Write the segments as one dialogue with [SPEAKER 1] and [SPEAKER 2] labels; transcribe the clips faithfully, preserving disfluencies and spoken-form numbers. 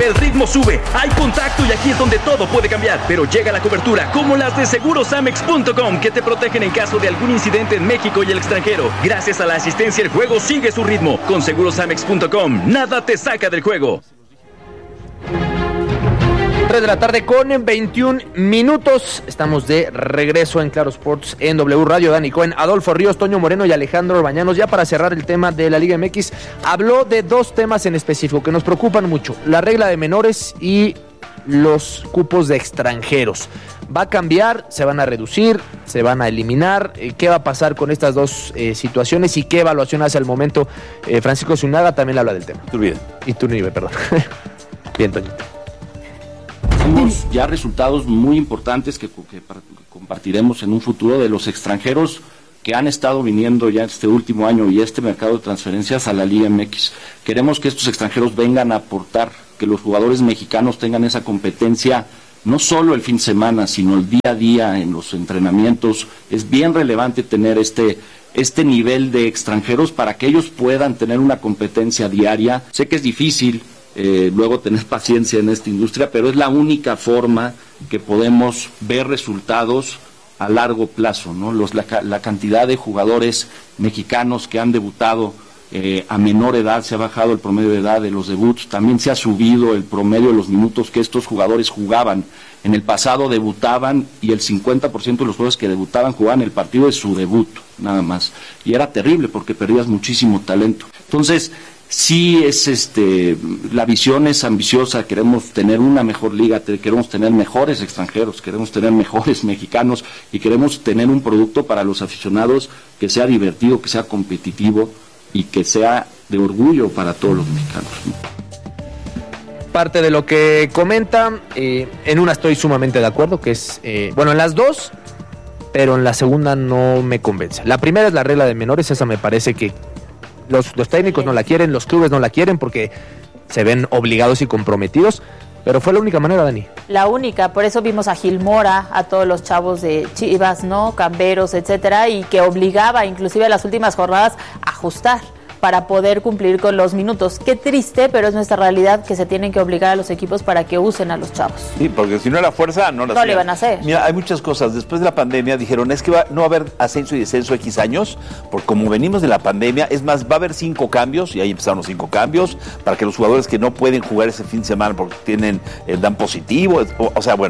[SPEAKER 1] El ritmo sube, hay contacto y aquí es donde todo puede cambiar. Pero llega la cobertura, como las de seguros amex punto com, que te protegen en caso de algún incidente en México y el extranjero. Gracias a la asistencia, el juego sigue su ritmo. Con seguros amex punto com, nada te saca del juego.
[SPEAKER 2] tres de la tarde con veintiún minutos. Estamos de regreso en Claro Sports en W Radio. Dani Cohen, Adolfo Ríos, Toño Moreno y Alejandro Bañanos. Ya para cerrar el tema de la Liga M X, habló de dos temas en específico que nos preocupan mucho: la regla de menores y los cupos de extranjeros. ¿Va a cambiar? ¿Se van a reducir? ¿Se van a eliminar? ¿Qué va a pasar con estas dos eh, situaciones? ¿Y qué evaluación hace al momento eh, Francisco Zúñiga? También habla del tema.
[SPEAKER 3] Iturbide.
[SPEAKER 2] Iturbide, perdón. Bien, Toño.
[SPEAKER 3] Tenemos ya resultados muy importantes que, que compartiremos en un futuro de los extranjeros que han estado viniendo ya este último año y este mercado de transferencias a la Liga M X. Queremos que estos extranjeros vengan a aportar, que los jugadores mexicanos tengan esa competencia, no solo el fin de semana, sino el día a día en los entrenamientos. Es bien relevante tener este, este nivel de extranjeros para que ellos puedan tener una competencia diaria. Sé que es difícil Eh, luego tener paciencia en esta industria, pero es la única forma que podemos ver resultados a largo plazo, ¿no? Los, la, la cantidad de jugadores mexicanos que han debutado eh, a menor edad, se ha bajado el promedio de edad de los debuts, también se ha subido el promedio de los minutos que estos jugadores jugaban. En el pasado debutaban y el cincuenta por ciento de los jugadores que debutaban jugaban el partido de su debut, nada más. Y era terrible porque perdías muchísimo talento. Entonces, sí es este, la visión es ambiciosa, queremos tener una mejor liga, te, queremos tener mejores extranjeros, queremos tener mejores mexicanos y queremos tener un producto para los aficionados que sea divertido, que sea competitivo y que sea de orgullo para todos los mexicanos.
[SPEAKER 2] Parte de lo que comenta, eh, en una estoy sumamente de acuerdo, que es, eh, bueno, en las dos, pero en la segunda no me convence. La primera es la regla de menores, esa me parece que Los, los técnicos no la quieren, los clubes no la quieren porque se ven obligados y comprometidos, pero fue la única manera, Dani.
[SPEAKER 4] La única, por eso vimos a Gil Mora, a todos los chavos de Chivas, ¿no? Camberos, etcétera, y que obligaba inclusive a las últimas jornadas a ajustar para poder cumplir con los minutos. Qué triste, pero es nuestra realidad que se tienen que obligar a los equipos para que usen a los chavos.
[SPEAKER 5] Sí, porque si no era fuerza, no la
[SPEAKER 4] No le van a hacer.
[SPEAKER 5] Mira, hay muchas cosas. Después de la pandemia dijeron, es que va, no va a haber ascenso y descenso X años, porque como venimos de la pandemia, es más, va a haber cinco cambios, y ahí empezaron los cinco cambios, para que los jugadores que no pueden jugar ese fin de semana porque tienen, eh, dan positivo, o, o sea, bueno,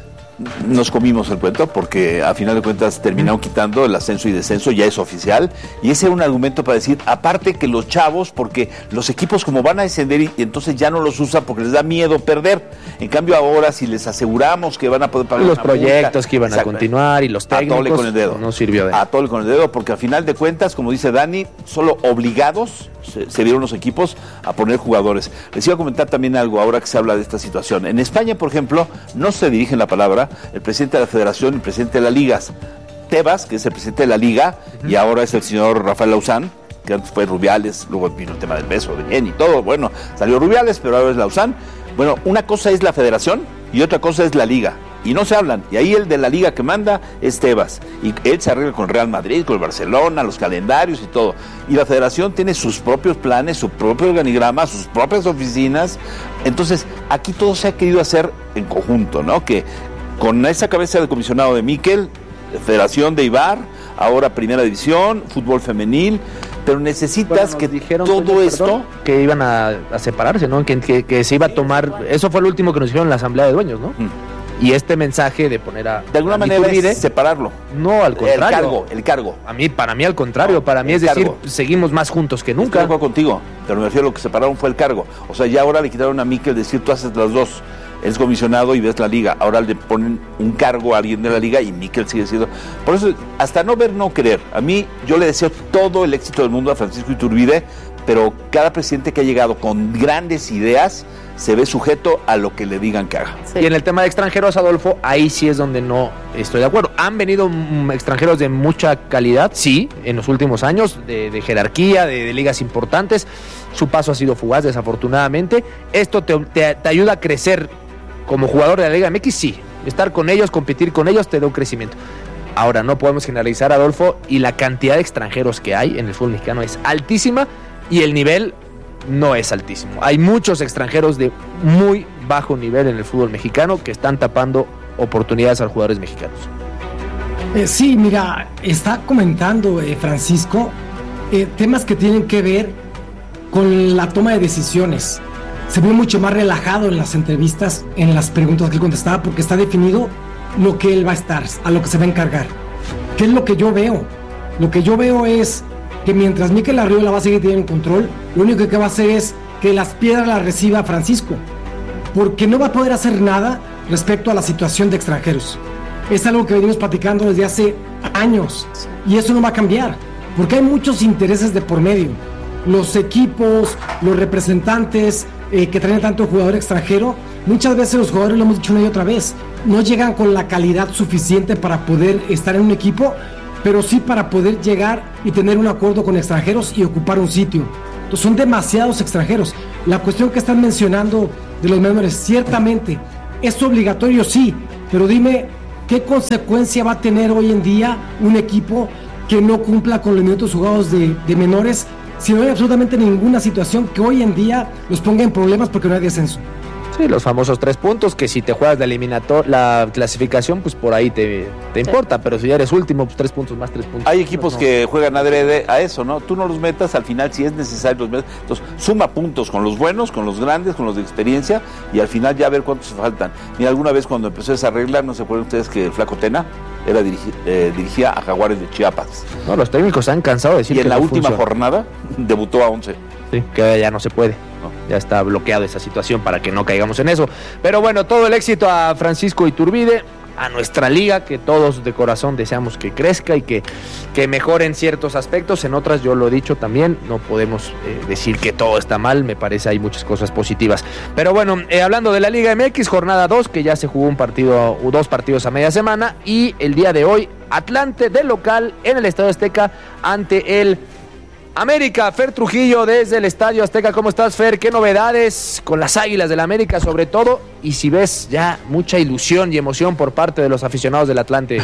[SPEAKER 5] nos comimos el cuento porque a final de cuentas terminaron quitando el ascenso y descenso, ya es oficial, y ese era un argumento para decir, aparte que los chavos, porque los equipos como van a descender y, y entonces ya no los usan porque les da miedo perder, en cambio ahora si les aseguramos que van a poder pagar
[SPEAKER 2] los
[SPEAKER 5] una
[SPEAKER 2] proyectos
[SPEAKER 5] multa,
[SPEAKER 2] que iban
[SPEAKER 5] exacto,
[SPEAKER 2] a continuar y los técnicos,
[SPEAKER 5] atole con el dedo,
[SPEAKER 2] no sirvió de nada.
[SPEAKER 5] Atole con el dedo, porque a final de cuentas, como dice Dani, solo obligados se, se vieron los equipos a poner jugadores. Les iba a comentar también algo ahora que se habla de esta situación. En España, por ejemplo, no se dirigen la palabra el presidente de la Federación y el presidente de la Liga. Tebas, que es el presidente de la Liga, uh-huh. y ahora es el señor Rafael Lauzán, que antes fue Rubiales, luego vino el tema del beso de bien y todo, bueno, salió Rubiales, pero ahora es Lauzán. Bueno, una cosa es la Federación y otra cosa es la Liga, y no se hablan, y ahí el de la Liga que manda es Tebas, y él se arregla con el Real Madrid, con el Barcelona, los calendarios y todo, y la Federación tiene sus propios planes, su propio organigrama, sus propias oficinas. Entonces aquí todo se ha querido hacer en conjunto, ¿no? Que con esa cabeza de comisionado de Miquel, Federación de Ibar, ahora Primera División, fútbol femenil, pero necesitas bueno, que dijeron todo pues, esto... Perdón,
[SPEAKER 2] que iban a, a separarse, ¿no? Que, que, que se iba a tomar... Eso fue lo último que nos dijeron en la Asamblea de Dueños, ¿no? Mm. Y este mensaje de poner a...
[SPEAKER 5] De alguna manera es separarlo.
[SPEAKER 2] No, al contrario.
[SPEAKER 5] El cargo, el cargo.
[SPEAKER 2] A mí, para mí al contrario, no, para mí es decir, cargo. Seguimos más juntos que nunca.
[SPEAKER 5] Estoy de acuerdo contigo, pero me refiero a lo que separaron fue el cargo. O sea, ya ahora le quitaron a Miquel decir, tú haces las dos. Es comisionado y ves la liga. Ahora le ponen un cargo a alguien de la liga y Miquel sigue siendo... Por eso, hasta no ver, no querer. A mí, yo le deseo todo el éxito del mundo a Francisco Iturbide, pero cada presidente que ha llegado con grandes ideas se ve sujeto a lo que le digan que haga.
[SPEAKER 2] Sí. Y en el tema de extranjeros, Adolfo, ahí sí es donde no estoy de acuerdo. Han venido mm, extranjeros de mucha calidad, sí, en los últimos años, de, de jerarquía, de, de ligas importantes. Su paso ha sido fugaz, desafortunadamente. Esto te, te, te ayuda a crecer como jugador de la Liga M X, sí. Estar con ellos, competir con ellos, te da un crecimiento. Ahora, no podemos generalizar, Adolfo, y la cantidad de extranjeros que hay en el fútbol mexicano es altísima y el nivel no es altísimo. Hay muchos extranjeros de muy bajo nivel en el fútbol mexicano que están tapando oportunidades a los jugadores mexicanos.
[SPEAKER 6] Eh, sí, mira, está comentando eh, Francisco eh, temas que tienen que ver con la toma de decisiones. Se ve mucho más relajado en las entrevistas, en las preguntas que él contestaba, porque está definido lo que él va a estar, a lo que se va a encargar. ¿Qué es lo que yo veo? Lo que yo veo es que mientras Mikel Arriola va a seguir teniendo control, lo único que va a hacer es que las piedras las reciba Francisco, porque no va a poder hacer nada respecto a la situación de extranjeros. Es algo que venimos platicando desde hace años y eso no va a cambiar, porque hay muchos intereses de por medio. Los equipos, los representantes eh, que traen tanto jugador extranjero, muchas veces los jugadores, lo hemos dicho una y otra vez, no llegan con la calidad suficiente para poder estar en un equipo, pero sí para poder llegar y tener un acuerdo con extranjeros y ocupar un sitio. Entonces son demasiados extranjeros. La cuestión que están mencionando de los menores, ciertamente es obligatorio, sí, pero dime qué consecuencia va a tener hoy en día un equipo que no cumpla con los minutos jugados de, de menores, si no hay absolutamente ninguna situación que hoy en día los ponga en problemas porque no hay descenso.
[SPEAKER 2] Sí, los famosos tres puntos, que si te juegas la eliminator, la clasificación, pues por ahí te, te sí. importa, pero si ya eres último, pues tres puntos más tres puntos.
[SPEAKER 5] Hay equipos
[SPEAKER 2] no, no.
[SPEAKER 5] que juegan adrede a eso, ¿no? Tú no los metas, al final si es necesario los metas. Entonces, suma puntos con los buenos, con los grandes, con los de experiencia, y al final ya a ver cuántos faltan. Ni alguna vez cuando empezó esa regla, ¿no se acuerdan ustedes que el Flaco Tena era dirigi, eh, dirigía a Jaguares de Chiapas?
[SPEAKER 2] No, los técnicos han cansado de decir
[SPEAKER 5] y
[SPEAKER 2] que
[SPEAKER 5] en la
[SPEAKER 2] no
[SPEAKER 5] última
[SPEAKER 2] funciona.
[SPEAKER 5] jornada debutó a once.
[SPEAKER 2] Sí, que ya no se puede. Ya está bloqueado esa situación para que no caigamos en eso. Pero bueno, todo el éxito a Francisco Iturbide, a nuestra liga, que todos de corazón deseamos que crezca y que, que mejore en ciertos aspectos. En otras, yo lo he dicho también, no podemos eh, decir que todo está mal, me parece hay muchas cosas positivas. Pero bueno, eh, hablando de la Liga M X, jornada dos, que ya se jugó un partido, dos partidos a media semana, y el día de hoy, Atlante de local en el Estadio Azteca ante el América. Fer Trujillo desde el Estadio Azteca. ¿Cómo estás, Fer? ¿Qué novedades con las Águilas del América sobre todo? Y si ves ya mucha ilusión y emoción por parte de los aficionados del Atlante.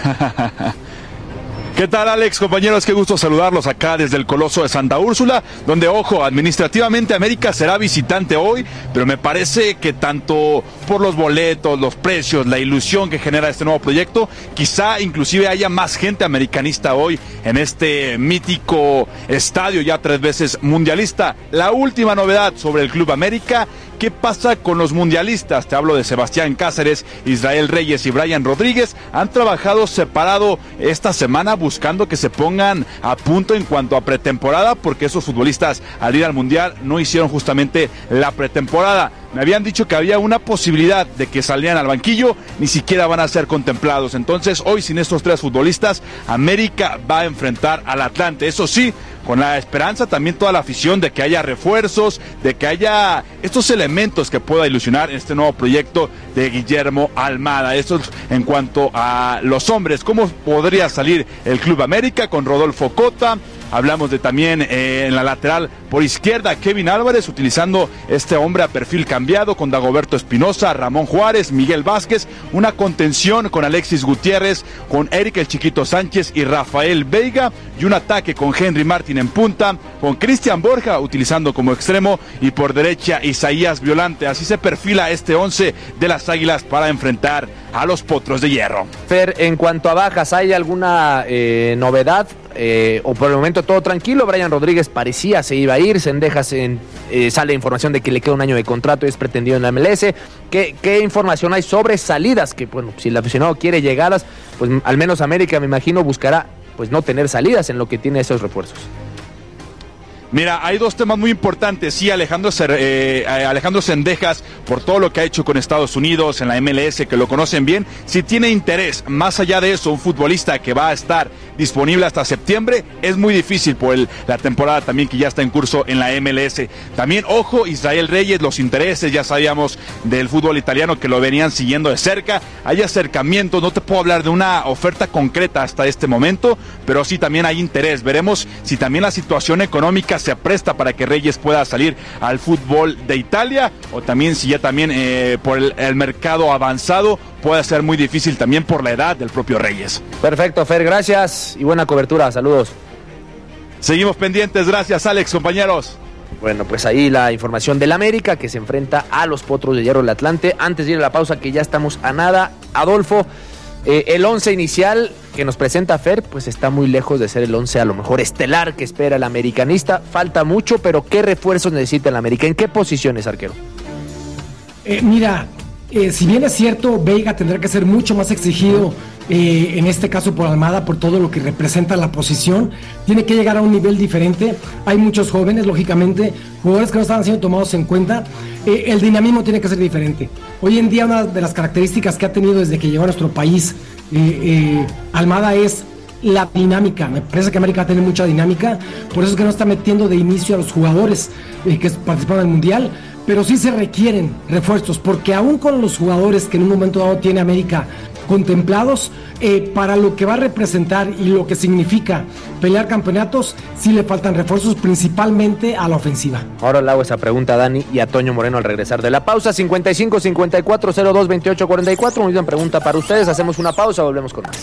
[SPEAKER 7] ¿Qué tal, Alex? Compañeros, qué gusto saludarlos acá desde el Coloso de Santa Úrsula, donde, ojo, administrativamente América será visitante hoy, pero me parece que tanto por los boletos, los precios, la ilusión que genera este nuevo proyecto, quizá inclusive haya más gente americanista hoy en este mítico estadio ya tres veces mundialista. La última novedad sobre el Club América: ¿qué pasa con los mundialistas? Te hablo de Sebastián Cáceres, Israel Reyes y Brian Rodríguez. Han trabajado separado esta semana buscando que se pongan a punto en cuanto a pretemporada, porque esos futbolistas al ir al mundial no hicieron justamente la pretemporada. Me habían dicho que había una posibilidad de que salieran al banquillo, ni siquiera van a ser contemplados. Entonces, hoy sin estos tres futbolistas, América va a enfrentar al Atlante. Eso sí, con la esperanza también toda la afición de que haya refuerzos, de que haya estos elementos que pueda ilusionar este nuevo proyecto de Guillermo Almada. Eso es en cuanto a los hombres. ¿Cómo podría salir el Club América? Con Rodolfo Cota. Hablamos de también eh, en la lateral por izquierda, Kevin Álvarez, utilizando este hombre a perfil cambiado con Dagoberto Espinosa, Ramón Juárez, Miguel Vázquez, una contención con Alexis Gutiérrez, con Eric el Chiquito Sánchez y Rafael Veiga, y un ataque con Henry Martín en punta, con Cristian Borja utilizando como extremo, y por derecha Isaías Violante. Así se perfila este once de las Águilas para enfrentar a los Potros de Hierro.
[SPEAKER 2] Fer, en cuanto a bajas, ¿hay alguna eh, novedad? Eh, o por el momento todo tranquilo. Brian Rodríguez parecía se iba a ir. Cendejas en, eh, sale información de que le queda un año de contrato y es pretendido en la M L S. ¿Qué, qué información hay sobre salidas? Que bueno, si el aficionado quiere llegadas, pues al menos América, me imagino, buscará pues no tener salidas en lo que tiene esos refuerzos.
[SPEAKER 7] Mira, hay dos temas muy importantes. Sí, Alejandro, eh, Alejandro Cendejas, por todo lo que ha hecho con Estados Unidos en la M L S, que lo conocen bien, si tiene interés. Más allá de eso, un futbolista que va a estar disponible hasta septiembre, es muy difícil por el, la temporada también que ya está en curso en la M L S. También, ojo, Israel Reyes, los intereses, ya sabíamos del fútbol italiano que lo venían siguiendo de cerca. Hay acercamientos, no te puedo hablar de una oferta concreta hasta este momento, pero sí también hay interés. Veremos si también la situación económica se presta para que Reyes pueda salir al fútbol de Italia, o también si ya también eh, por el, el mercado avanzado puede ser muy difícil también por la edad del propio Reyes.
[SPEAKER 2] Perfecto, Fer, gracias y buena cobertura, saludos.
[SPEAKER 7] Seguimos pendientes, gracias, Alex, compañeros.
[SPEAKER 2] Bueno, pues ahí la información del América, que se enfrenta a los Potros de Hierro del Atlante. Antes de ir a la pausa, que ya estamos a nada, Adolfo, eh, el once inicial que nos presenta Fer, pues está muy lejos de ser el once a lo mejor estelar que espera el americanista. Falta mucho, pero ¿qué refuerzos necesita el América? ¿En qué posiciones, arquero?
[SPEAKER 6] Eh, mira, eh, si bien es cierto, Veiga tendrá que ser mucho más exigido, eh, en este caso por Almada, por todo lo que representa la posición, tiene que llegar a un nivel diferente. Hay muchos jóvenes, lógicamente, jugadores que no están siendo tomados en cuenta. Eh, el dinamismo tiene que ser diferente. Hoy en día una de las características que ha tenido desde que llegó a nuestro país eh, eh, Almada es la dinámica. Me parece que América tiene mucha dinámica, por eso es que no está metiendo de inicio a los jugadores eh, que participaron en el Mundial, pero sí se requieren refuerzos, porque aún con los jugadores que en un momento dado tiene América contemplados, eh, para lo que va a representar y lo que significa pelear campeonatos, sí le faltan refuerzos, principalmente a la ofensiva.
[SPEAKER 2] Ahora le hago esa pregunta a Dani y a Toño Moreno al regresar de la pausa. Cincuenta y cinco, cincuenta y cuatro, cero dos, veintiocho, cuarenta y cuatro. Una pregunta para ustedes, hacemos una pausa, volvemos con más.